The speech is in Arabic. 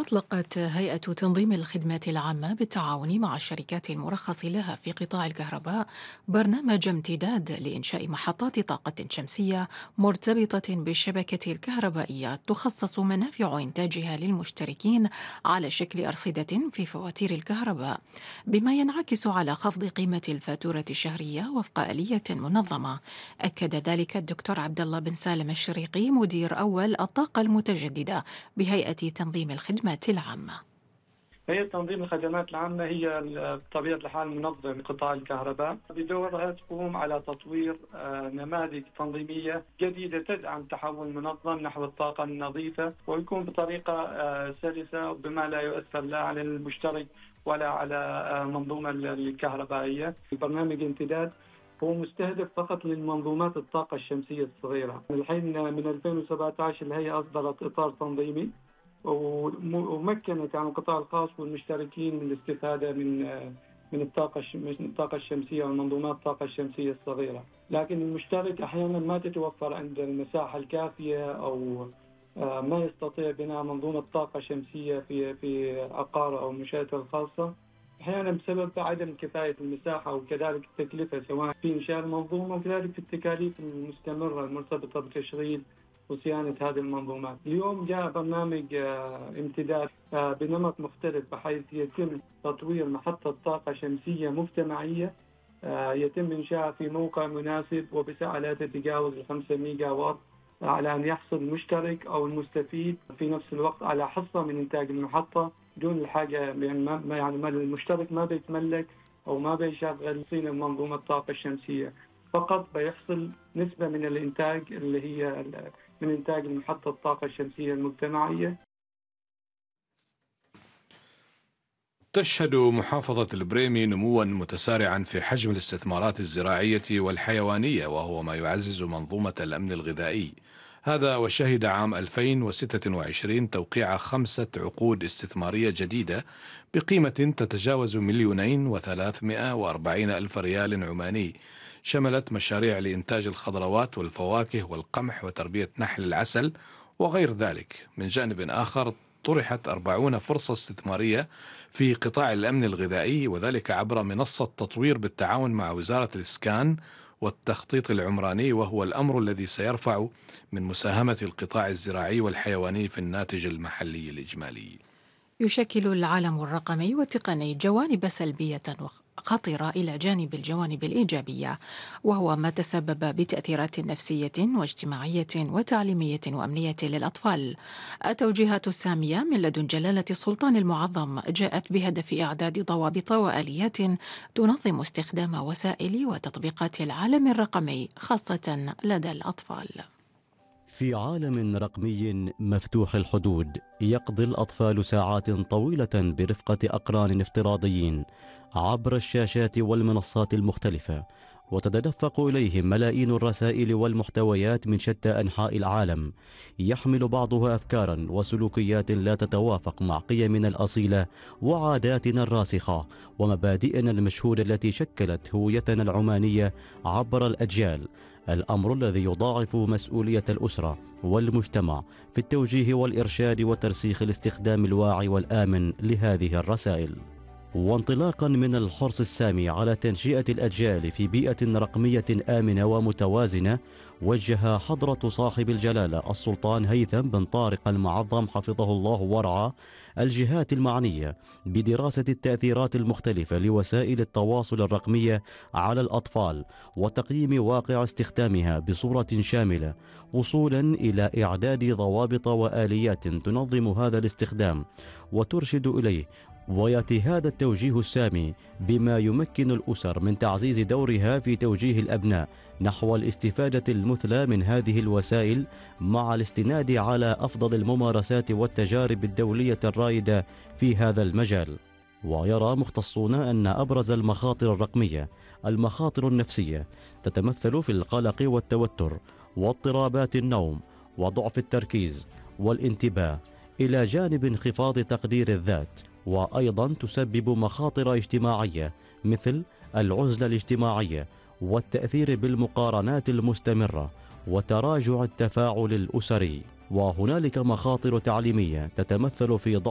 أطلقت هيئة تنظيم الخدمات العامة بالتعاون مع الشركات المرخص لها في قطاع الكهرباء برنامج امتداد لإنشاء محطات طاقة شمسية مرتبطة بالشبكة الكهربائية تخصص منافع إنتاجها للمشتركين على شكل أرصدة في فواتير الكهرباء، بما ينعكس على خفض قيمة الفاتورة الشهرية وفق آلية منظمة. أكد ذلك الدكتور عبد الله بن سالم الشريقي مدير أول الطاقة المتجددة بهيئة تنظيم الخدمات العامة. هي تنظيم الخدمات العامة هي بطبيعة الحال منظم قطاع الكهرباء، بدورها تقوم على تطوير نماذج تنظيمية جديدة تدعم تحول منظم نحو الطاقة النظيفة، ويكون بطريقة سلسة بما لا يؤثر لا على المشترك ولا على المنظومة الكهربائية. برنامج امتداد هو مستهدف فقط للمنظومات الطاقة الشمسية الصغيرة. الحين من 2017 الهيئة أصدرت إطار تنظيمي ومكنت عن القطاع الخاص والمشتركين من الاستفادة من الطاقة الشمسية ومنظومات الطاقة الشمسية الصغيرة، لكن المشترك أحيانا ما تتوفر عنده المساحة الكافية أو ما يستطيع بناء منظومة طاقة شمسية في عقاره أو منشآته الخاصة، أحيانا بسبب عدم كفاية المساحة وكذلك التكلفة سواء في إنشاء المنظومة وكذلك في التكاليف المستمرة المرتبطة بتشغيل وصيانة هذه المنظومات. اليوم جاء برنامج امتداد بنمط مختلف، بحيث يتم تطوير محطة طاقة شمسية مجتمعية يتم إنشائها في موقع مناسب وبسعة لا تتجاوز 5 ميجا واط، على أن يحصل المشترك أو المستفيد في نفس الوقت على حصة من إنتاج المحطة دون الحاجة، يعني ما المشترك ما بيتملك أو ما بيشغل صين منظومة الطاقة الشمسية، فقط بيحصل نسبة من الإنتاج اللي هي من إنتاج محطة الطاقة الشمسية المجتمعية. تشهد محافظة البريمي نموا متسارعا في حجم الاستثمارات الزراعية والحيوانية، وهو ما يعزز منظومة الأمن الغذائي. هذا وشهد عام 2026 توقيع 5 عقود استثمارية جديدة بقيمة تتجاوز 2,340 ألف ريال عماني، شملت مشاريع لإنتاج الخضروات والفواكه والقمح وتربية نحل العسل وغير ذلك. من جانب آخر طرحت 40 فرصة استثمارية في قطاع الأمن الغذائي، وذلك عبر منصة تطوير بالتعاون مع وزارة الإسكان والتخطيط العمراني، وهو الأمر الذي سيرفع من مساهمة القطاع الزراعي والحيواني في الناتج المحلي الإجمالي. يشكل العالم الرقمي والتقني جوانب سلبية خطرة إلى جانب الجوانب الإيجابية، وهو ما تسبب بتأثيرات نفسية واجتماعية وتعليمية وأمنية للأطفال. التوجيهات السامية من لدن جلالة السلطان المعظم جاءت بهدف إعداد ضوابط وآليات تنظم استخدام وسائل وتطبيقات العالم الرقمي خاصة لدى الأطفال. في عالم رقمي مفتوح الحدود يقضي الأطفال ساعات طويلة برفقة أقران افتراضيين عبر الشاشات والمنصات المختلفة، وتتدفق إليهم ملايين الرسائل والمحتويات من شتى أنحاء العالم، يحمل بعضها أفكارا وسلوكيات لا تتوافق مع قيمنا الأصيلة وعاداتنا الراسخة ومبادئنا المشهودة التي شكلت هويتنا العمانية عبر الأجيال، الأمر الذي يضاعف مسؤولية الأسرة والمجتمع في التوجيه والإرشاد وترسيخ الاستخدام الواعي والآمن لهذه الرسائل. وانطلاقا من الحرص السامي على تنشئة الأجيال في بيئة رقمية آمنة ومتوازنة، وجه حضرة صاحب الجلالة السلطان هيثم بن طارق المعظم حفظه الله ورعاه الجهات المعنية بدراسة التأثيرات المختلفة لوسائل التواصل الرقمية على الأطفال وتقييم واقع استخدامها بصورة شاملة، وصولا إلى إعداد ضوابط وآليات تنظم هذا الاستخدام وترشد إليه. ويأتي هذا التوجيه السامي بما يمكن الأسر من تعزيز دورها في توجيه الأبناء نحو الاستفادة المثلى من هذه الوسائل، مع الاستناد على أفضل الممارسات والتجارب الدولية الرائدة في هذا المجال. ويرى مختصون أن أبرز المخاطر الرقمية المخاطر النفسية، تتمثل في القلق والتوتر واضطرابات النوم وضعف التركيز والانتباه، إلى جانب انخفاض تقدير الذات، وأيضا تسبب مخاطر اجتماعية مثل العزلة الاجتماعية والتأثير بالمقارنات المستمرة وتراجع التفاعل الأسري. وهنالك مخاطر تعليمية تتمثل في